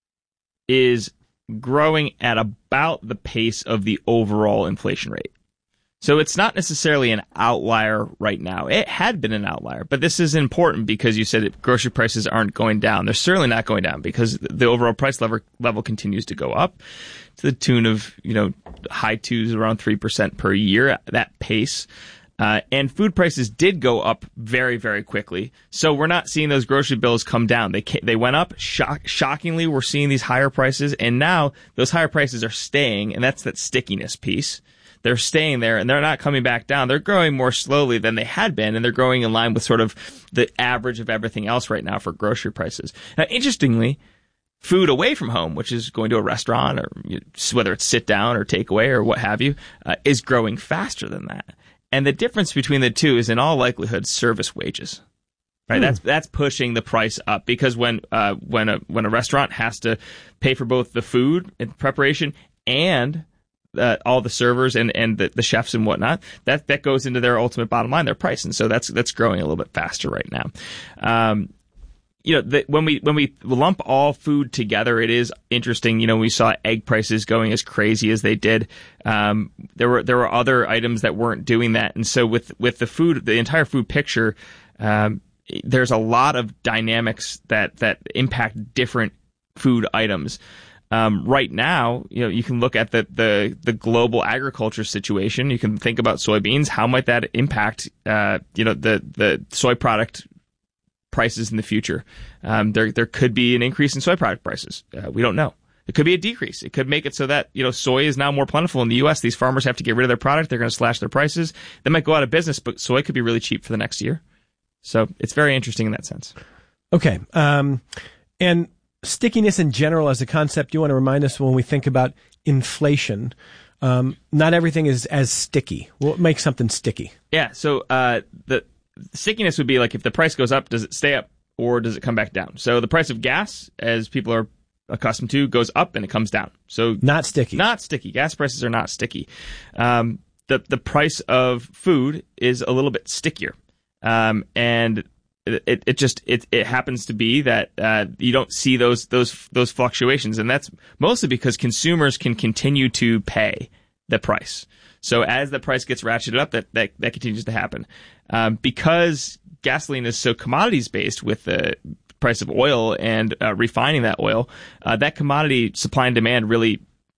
is growing at about the pace of the overall inflation rate. So it's not necessarily an outlier right now. It had been an outlier, but this is important because you said that grocery prices aren't going down. They're certainly not going down because the overall price level level continues to go up to the tune of, you know, high twos, around three percent per year at that pace. Uh, and food prices did go up very, very quickly. So we're not seeing those grocery bills come down. They they went up. Shock, shockingly, we're seeing these higher prices. And now those higher prices are staying, and that's that stickiness piece. They're staying there, and they're not coming back down. They're growing more slowly than they had been, and they're growing in line with sort of the average of everything else right now for grocery prices. Now, interestingly, food away from home, which is going to a restaurant, or whether it's sit down or takeaway or what have you, uh, is growing faster than that. And the difference between the two is, in all likelihood, service wages. Right, hmm. that's that's pushing the price up because when uh, when a when a restaurant has to pay for both the food and preparation and Uh, all the servers and, and the, the chefs and whatnot, that, that goes into their ultimate bottom line, their price. And so that's that's growing a little bit faster right now. Um, you know, the, when we when we lump all food together, it is interesting. You know, we saw egg prices going as crazy as they did. Um, there were there were other items that weren't doing that. And so with, with the food, the entire food picture, um, there's a lot of dynamics that, that impact different food items. Um, right now, you know, you can look at the, the, the global agriculture situation. You can think about soybeans. How might that impact, uh, you know, the, the soy product prices in the future? Um, there, there could be an increase in soy product prices. Uh, we don't know. It could be a decrease. It could make it so that, you know, soy is now more plentiful in the U S. These farmers have to get rid of their product. They're going to slash their prices. They might go out of business, but soy could be really cheap for the next year. So it's very interesting in that sense. Okay. Um, and stickiness in general as a concept, you want to remind us when we think about inflation, um, not everything is as sticky. What makes something sticky? Yeah, so uh, the stickiness would be like if the price goes up, does it stay up or does it come back down? So the price of gas, as people are accustomed to, goes up and it comes down. So not sticky. Not sticky. Gas prices are not sticky. Um, the the price of food is a little bit stickier, um, and It, it just it, it happens to be that uh, you don't see those those those fluctuations, and that's mostly because consumers can continue to pay the price. So as the price gets ratcheted up, that that, that continues to happen. Um, because gasoline is so commodities based with the price of oil and uh, refining that oil, uh, that commodity supply and demand really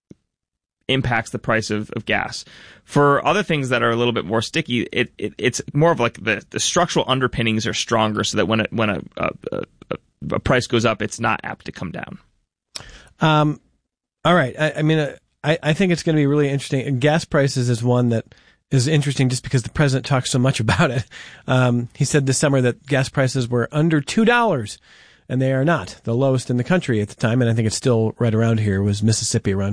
impacts the price of, of gas. For other things that are a little bit more sticky, it, it it's more of like the, the structural underpinnings are stronger, so that when it, when a, a, a, a price goes up, it's not apt to come down. Um, all right. I, I mean, uh, I, I think it's going to be really interesting. And gas prices is one that is interesting just because the president talks so much about it. Um, he said this summer that gas prices were under two dollars. And they are not. The lowest in the country at the time, and I think it's still right around here, was Mississippi, around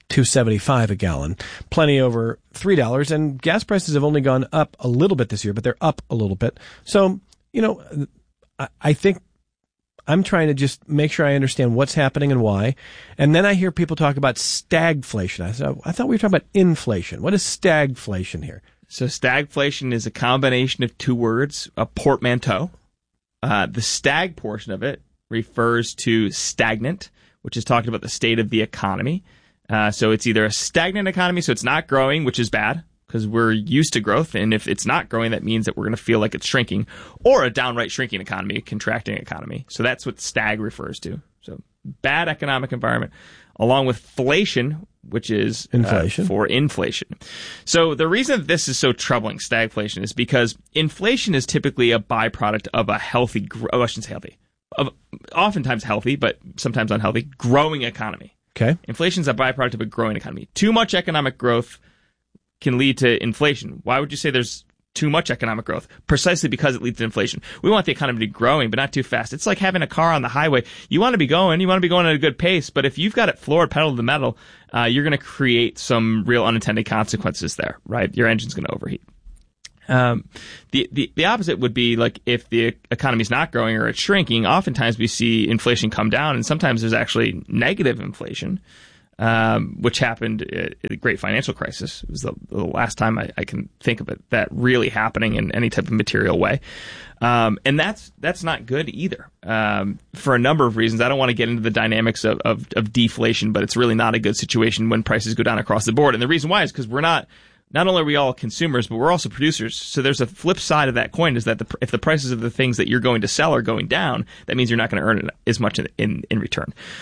two seventy-five a gallon, plenty over three dollars. And gas prices have only gone up a little bit this year, but they're up a little bit. So, you know, I, I think I'm trying to just make sure I understand what's happening and why. And then I hear people talk about stagflation. I thought, I thought we were talking about inflation. What is stagflation here? So stagflation is a combination of two words, a portmanteau. Uh, the stag portion of it refers to stagnant, which is talking about the state of the economy. Uh, so it's either a stagnant economy, so it's not growing, which is bad, because we're used to growth. And if it's not growing, that means that we're going to feel like it's shrinking, or a downright shrinking economy, a contracting economy. So that's what stag refers to. So bad economic environment, along with flation, which is inflation. Uh, for inflation. So the reason that this is so troubling, stagflation, is because inflation is typically a byproduct of a healthy, gro- oh, I shouldn't say healthy, of oftentimes healthy, but sometimes unhealthy, growing economy. Okay. Inflation is a byproduct of a growing economy. Too much economic growth can lead to inflation. Why would you say there's too much economic growth? Precisely because it leads to inflation. We want the economy to be growing, but not too fast. It's like having a car on the highway. You want to be going, you want to be going at a good pace, but if you've got it floored pedal to the metal, uh, you're going to create some real unintended consequences there, right? Your engine's going to overheat. Um, the, the, the opposite would be like if the economy's not growing or it's shrinking, oftentimes we see inflation come down, and sometimes there's actually negative inflation. Um, which happened at the Great Financial Crisis. It was the, the last time I, I can think of it, that really happening in any type of material way. Um, and that's that's not good either, um, for a number of reasons. I don't want to get into the dynamics of, of, of deflation, but it's really not a good situation when prices go down across the board. And the reason why is because we're not, not only are we all consumers, but we're also producers. So there's a flip side of that coin, is that the, if the prices of the things that you're going to sell are going down, that means you're not going to earn as much in, in, in return.